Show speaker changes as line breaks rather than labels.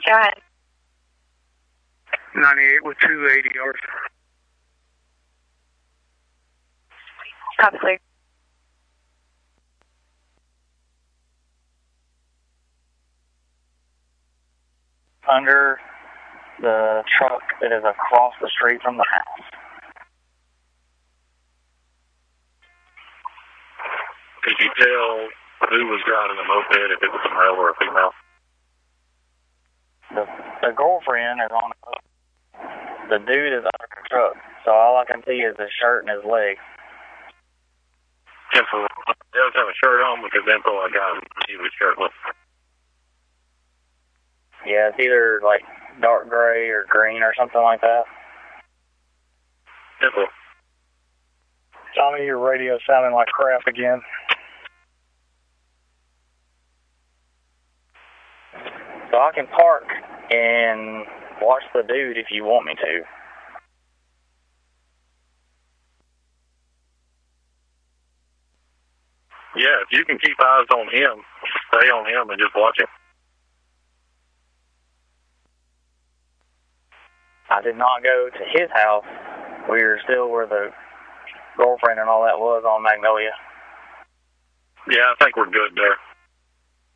Go ahead.
98 with 280 yards.
Copy, sir.
Under the truck that is across the street from the house.
Could you tell who was driving the moped, if it was a male or a female?
The girlfriend is on the dude is under the truck, so all I can see is his shirt and his legs.
Simple. He does have a shirt on because that's all I got. He was shirtless.
Yeah, it's either like dark gray or green or something like that.
Simple.
Tommy, your radio's sounding like crap again.
So I can park and watch the dude if you want me to.
Yeah, if you can keep eyes on him, stay on him and just watch him.
I did not go to his house. We were still where the girlfriend and all that was on Magnolia.
Yeah, I think we're good there.